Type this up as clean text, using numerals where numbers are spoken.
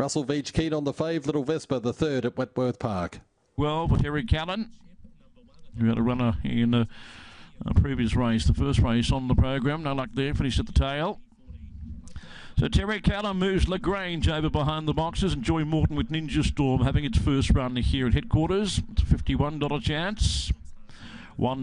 Russell Veach keen on the fave, Little Vespa, the third at Whitworth Park. Well, for Terry Callan, who had a runner in a previous race, the first race on the program. No luck there, finished at the tail. So Terry Callan moves Lagrange over behind the boxes, and Joy Morton with Ninja Storm having its first run here at headquarters. It's a $51 chance.